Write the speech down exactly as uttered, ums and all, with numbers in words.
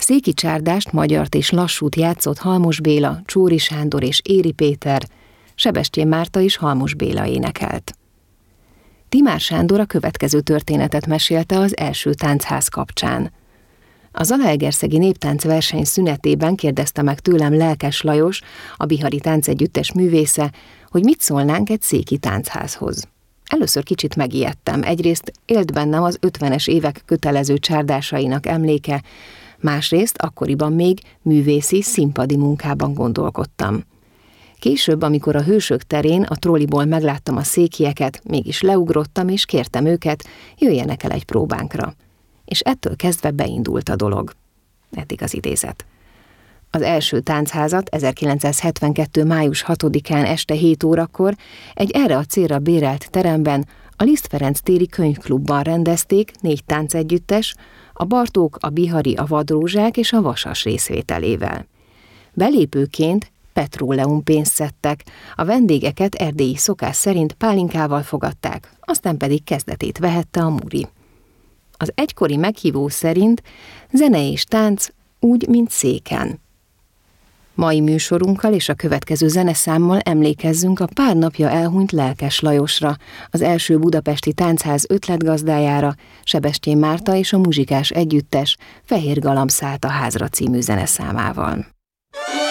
Széki csárdást, magyart és lassút játszott Halmos Béla, Csóri Sándor és Éri Péter, Sebestyén Márta és Halmos Béla énekelt. Timár Sándor a következő történetet mesélte az első táncház kapcsán. A Zalaegerszegi Néptánc verseny szünetében kérdezte meg tőlem Lelkes Lajos, a Bihari Táncegyüttes művésze, hogy mit szólnánk egy széki táncházhoz. Először kicsit megijedtem, egyrészt élt bennem az ötvenes évek kötelező csárdásainak emléke, másrészt akkoriban még művészi, színpadi munkában gondolkodtam. Később, amikor a Hősök terén a trolliból megláttam a székieket, mégis leugrottam és kértem őket, jöjjenek el egy próbánkra. És ettől kezdve beindult a dolog. Eddig az idézet. Az első táncházat ezerkilencszázhetvenkettő május hatodikán este hét órakor egy erre a célra bérelt teremben, a Liszt Ferenc téri könyvklubban rendezték négy táncegyüttes, a Bartók, a Bihari, a Vadrózsák és a Vasas részvételével. Belépőként petróleum pénzt szedtek, a vendégeket erdélyi szokás szerint pálinkával fogadták, aztán pedig kezdetét vehette a muri. Az egykori meghívó szerint zene és tánc úgy, mint széken. Mai műsorunkkal és a következő zeneszámmal emlékezzünk a pár napja elhunyt Lelkes Lajosra, az első budapesti táncház ötletgazdájára, Sebestyén Márta és a Muzsikás Együttes Fehér Galamb szállt a házra című zeneszámával.